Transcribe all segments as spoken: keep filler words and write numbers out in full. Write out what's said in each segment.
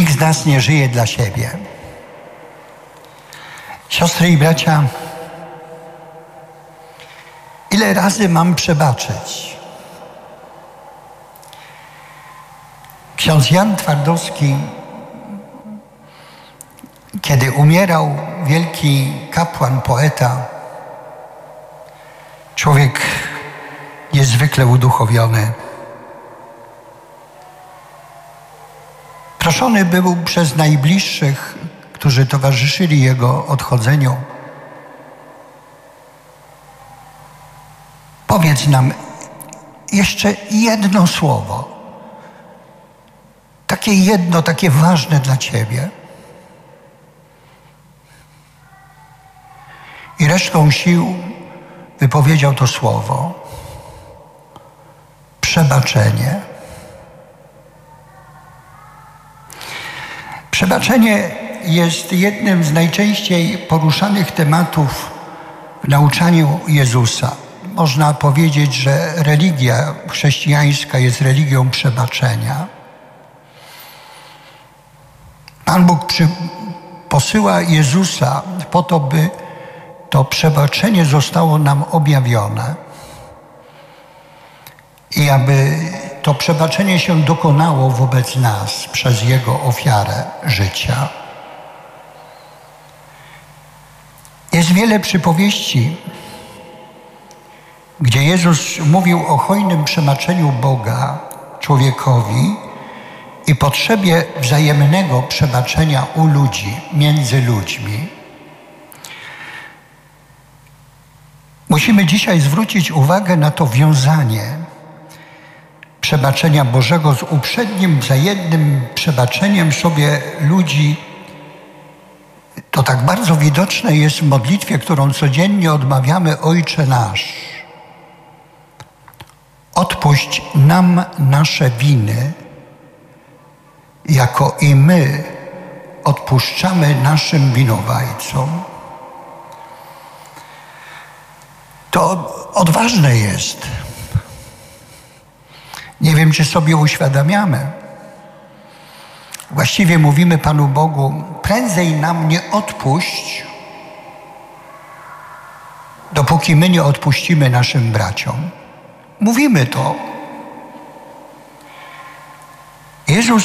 Nikt z nas nie żyje dla siebie. Siostry i bracia, ile razy mam przebaczyć? Ksiądz Jan Twardowski, kiedy umierał, wielki kapłan, poeta, człowiek niezwykle uduchowiony, proszony był przez najbliższych, którzy towarzyszyli jego odchodzeniu: powiedz nam jeszcze jedno słowo, takie jedno, takie ważne dla Ciebie. I resztą sił wypowiedział to słowo: przebaczenie. Przebaczenie jest jednym z najczęściej poruszanych tematów w nauczaniu Jezusa. Można powiedzieć, że religia chrześcijańska jest religią przebaczenia. Pan Bóg przy, posyła Jezusa po to, by to przebaczenie zostało nam objawione i aby to przebaczenie się dokonało wobec nas przez Jego ofiarę życia. Jest wiele przypowieści, gdzie Jezus mówił o hojnym przebaczeniu Boga człowiekowi i potrzebie wzajemnego przebaczenia u ludzi, między ludźmi. Musimy dzisiaj zwrócić uwagę na to wiązanie przebaczenia Bożego z uprzednim, wzajemnym przebaczeniem sobie ludzi. To tak bardzo widoczne jest w modlitwie, którą codziennie odmawiamy: Ojcze nasz, odpuść nam nasze winy, jako i my odpuszczamy naszym winowajcom. To odważne jest. Nie wiem, czy sobie uświadamiamy. Właściwie mówimy Panu Bogu: prędzej nam nie odpuść, dopóki my nie odpuścimy naszym braciom. Mówimy to. Jezus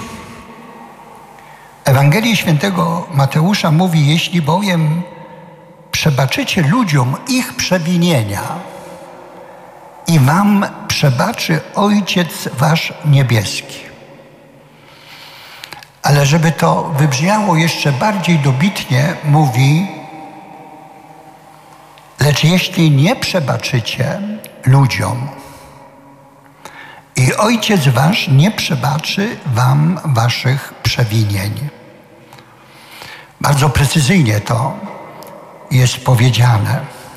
w Ewangelii Świętego Mateusza mówi: jeśli bowiem przebaczycie ludziom ich przewinienia, i wam przebaczy Ojciec wasz niebieski. Ale żeby to wybrzmiało jeszcze bardziej dobitnie, mówi: lecz jeśli nie przebaczycie ludziom, i Ojciec wasz nie przebaczy wam waszych przewinień. Bardzo precyzyjnie to jest powiedziane.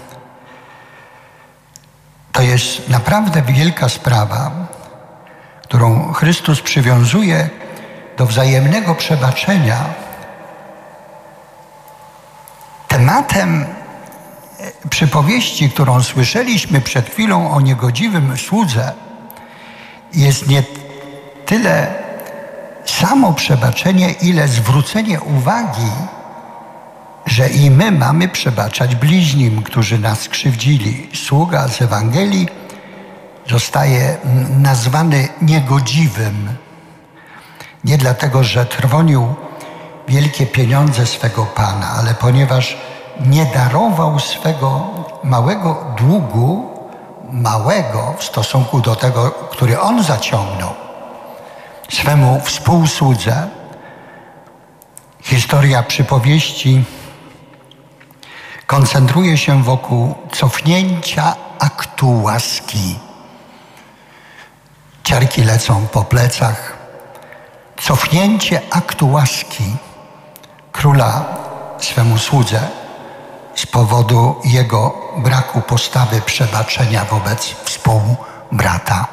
To jest naprawdę wielka sprawa, którą Chrystus przywiązuje do wzajemnego przebaczenia. Tematem przypowieści, którą słyszeliśmy przed chwilą o niegodziwym słudze, jest nie tyle samo przebaczenie, ile zwrócenie uwagi, że i my mamy przebaczać bliźnim, którzy nas skrzywdzili. Sługa z Ewangelii zostaje nazwany niegodziwym. Nie dlatego, że trwonił wielkie pieniądze swego Pana, ale ponieważ nie darował swego małego długu, małego w stosunku do tego, który on zaciągnął, swemu współsłudze. Historia przypowieści koncentruje się wokół cofnięcia aktu łaski. Ciarki lecą po plecach. Cofnięcie aktu łaski króla swemu słudze z powodu jego braku postawy przebaczenia wobec współbrata.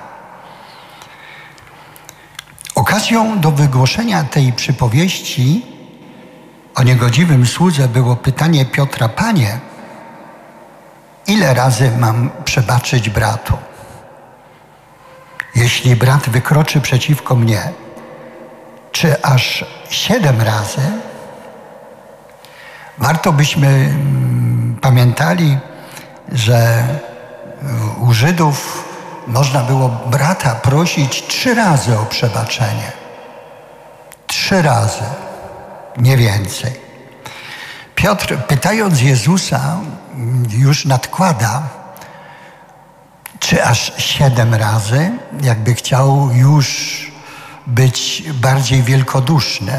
Okazją do wygłoszenia tej przypowieści o niegodziwym słudze było pytanie Piotra: Panie, ile razy mam przebaczyć bratu? Jeśli brat wykroczy przeciwko mnie czy aż siedem razy, warto byśmy pamiętali, że u Żydów można było brata prosić trzy razy o przebaczenie. Trzy razy, nie więcej. Piotr, pytając Jezusa, już nadkłada, czy aż siedem razy, jakby chciał już być bardziej wielkoduszny.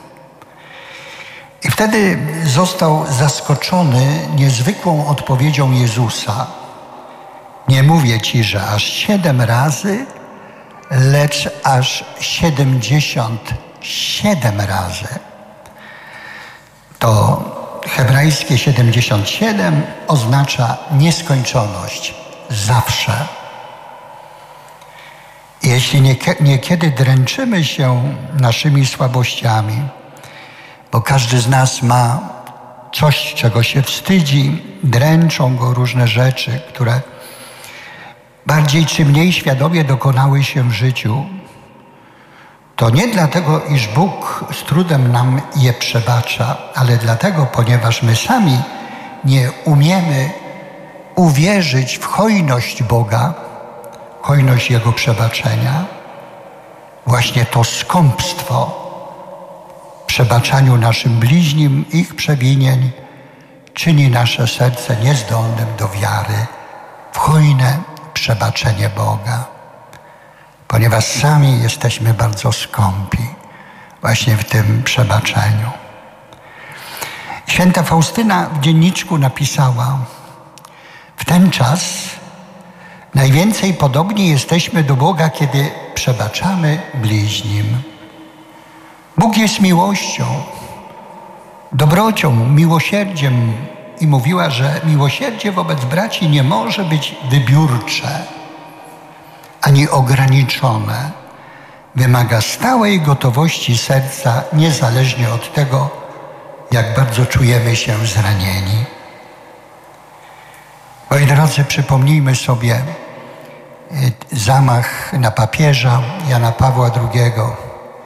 I wtedy został zaskoczony niezwykłą odpowiedzią Jezusa. Nie mówię ci, że aż siedem razy, lecz aż siedemdziesiąt siedem razy. To hebrajskie siedemdziesiąt siedem oznacza nieskończoność, zawsze. Jeśli niekiedy dręczymy się naszymi słabościami, bo każdy z nas ma coś, czego się wstydzi, dręczą go różne rzeczy, które bardziej czy mniej świadomie dokonały się w życiu, to nie dlatego, iż Bóg z trudem nam je przebacza, ale dlatego, ponieważ my sami nie umiemy uwierzyć w hojność Boga, hojność Jego przebaczenia, właśnie to skąpstwo w przebaczaniu naszym bliźnim ich przewinień czyni nasze serce niezdolnym do wiary w hojne przebaczenie Boga. Ponieważ sami jesteśmy bardzo skąpi właśnie w tym przebaczeniu. Święta Faustyna w dzienniczku napisała: w ten czas najwięcej podobni jesteśmy do Boga, kiedy przebaczamy bliźnim. Bóg jest miłością, dobrocią, miłosierdziem i mówiła, że miłosierdzie wobec braci nie może być wybiórcze ani ograniczone. Wymaga stałej gotowości serca, niezależnie od tego, jak bardzo czujemy się zranieni. Moi drodzy, przypomnijmy sobie zamach na papieża Jana Pawła drugiego.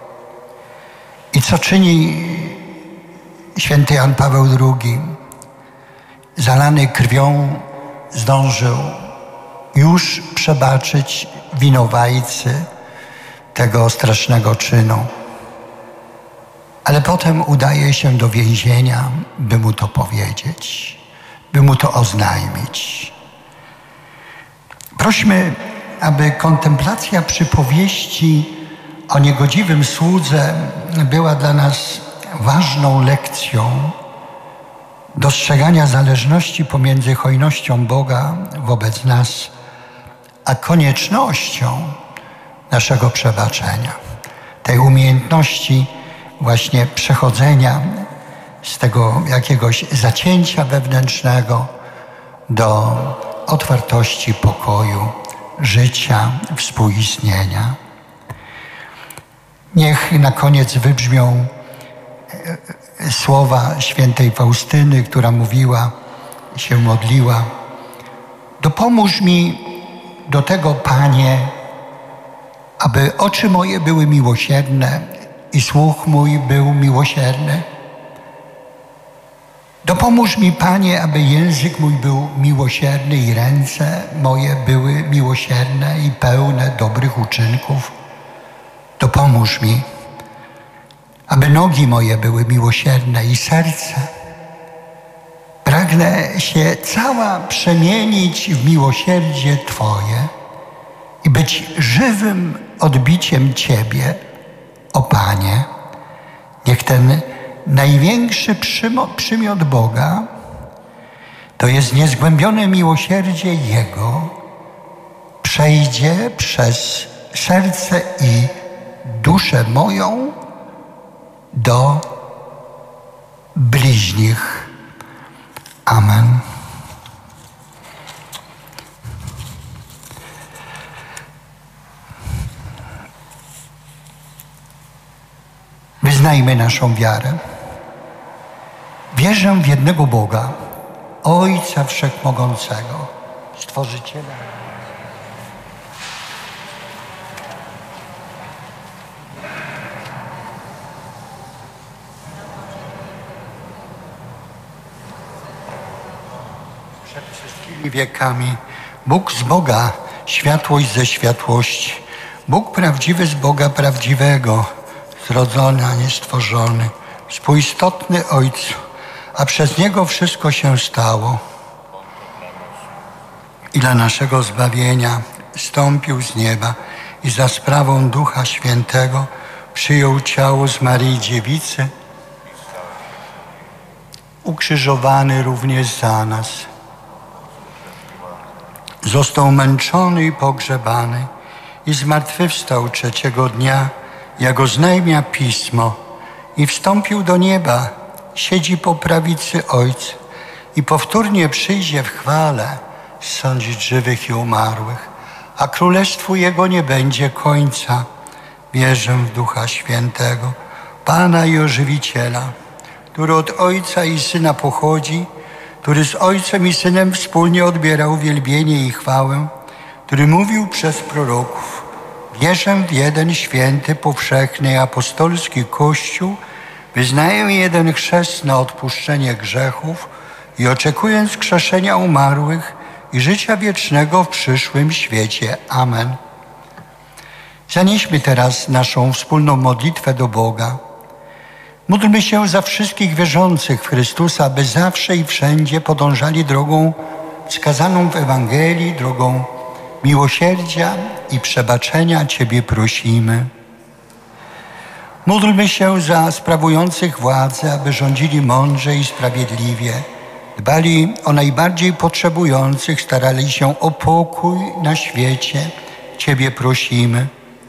I co czyni święty Jan Paweł drugi? Zalany krwią zdążył już przebaczyć winowajcy tego strasznego czynu. Ale potem udaje się do więzienia, by mu to powiedzieć, by mu to oznajmić. Prośmy, aby kontemplacja przypowieści o niegodziwym słudze była dla nas ważną lekcją dostrzegania zależności pomiędzy hojnością Boga wobec nas, a koniecznością naszego przebaczenia. Tej umiejętności właśnie przechodzenia z tego jakiegoś zacięcia wewnętrznego do otwartości, pokoju, życia, współistnienia. Niech na koniec wybrzmią słowa świętej Faustyny, która mówiła, się modliła: dopomóż mi do tego, Panie, aby oczy moje były miłosierne i słuch mój był miłosierny. Dopomóż mi, Panie, aby język mój był miłosierny i ręce moje były miłosierne i pełne dobrych uczynków. Dopomóż mi, aby nogi moje były miłosierne i serce. Pragnę się cała przemienić w miłosierdzie Twoje i być żywym odbiciem Ciebie, o Panie. Niech ten największy przymiot Boga, to jest niezgłębione miłosierdzie Jego, przejdzie przez serce i duszę moją do bliźnich. Amen. Wyznajmy naszą wiarę. Wierzę w jednego Boga, Ojca Wszechmogącego, Stworzyciela. przed wszystkimi wiekami. Bóg z Boga, światłość ze światłości. Bóg prawdziwy z Boga prawdziwego, zrodzony, a nie stworzony, współistotny Ojcu, a przez Niego wszystko się stało. I dla naszego zbawienia zstąpił z nieba i za sprawą Ducha Świętego przyjął ciało z Maryi Dziewicy, ukrzyżowany również za nas. Został męczony i pogrzebany i zmartwychwstał trzeciego dnia, jak oznajmia Pismo, i wstąpił do nieba, siedzi po prawicy Ojca i powtórnie przyjdzie w chwale sądzić żywych i umarłych, a królestwu Jego nie będzie końca. Wierzę w Ducha Świętego, Pana i Ożywiciela, który od Ojca i Syna pochodzi, który z Ojcem i Synem wspólnie odbierał wielbienie i chwałę, który mówił przez proroków: wierzę w jeden święty, powszechny i apostolski Kościół, wyznaję jeden chrzest na odpuszczenie grzechów i oczekuję wskrzeszenia umarłych i życia wiecznego w przyszłym świecie. Amen. Zanieśmy teraz naszą wspólną modlitwę do Boga. Módlmy się za wszystkich wierzących w Chrystusa, aby zawsze i wszędzie podążali drogą wskazaną w Ewangelii, drogą miłosierdzia i przebaczenia. Ciebie prosimy. Módlmy się za sprawujących władzę, aby rządzili mądrze i sprawiedliwie, dbali o najbardziej potrzebujących, starali się o pokój na świecie. Ciebie prosimy.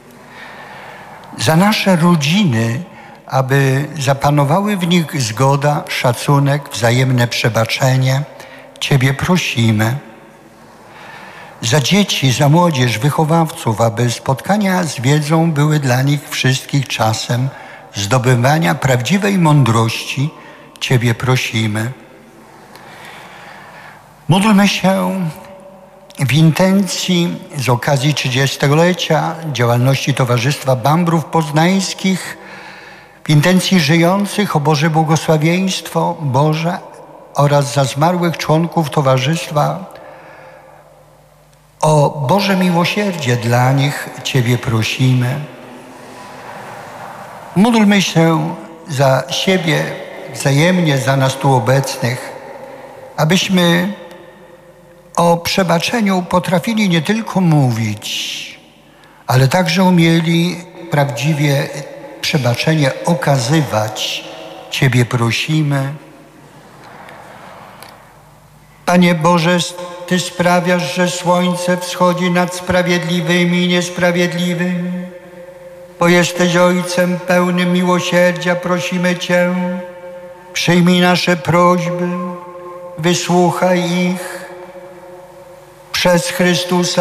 Za nasze rodziny, aby zapanowały w nich zgoda, szacunek, wzajemne przebaczenie. Ciebie prosimy. Za dzieci, za młodzież, wychowawców, aby spotkania z wiedzą były dla nich wszystkich czasem zdobywania prawdziwej mądrości. Ciebie prosimy. Módlmy się w intencji z okazji trzydziestolecia działalności Towarzystwa Bambrów Poznańskich, w intencji żyjących o Boże błogosławieństwo Boże oraz za zmarłych członków Towarzystwa, o Boże miłosierdzie dla nich. Ciebie prosimy. Módlmy się za siebie wzajemnie, za nas tu obecnych, abyśmy o przebaczeniu potrafili nie tylko mówić, ale także umieli prawdziwie przebaczenie okazywać. Ciebie prosimy. Panie Boże, Ty sprawiasz, że słońce wschodzi nad sprawiedliwymi i niesprawiedliwymi. Bo jesteś Ojcem pełnym miłosierdzia, prosimy Cię, przyjmij nasze prośby, wysłuchaj ich przez Chrystusa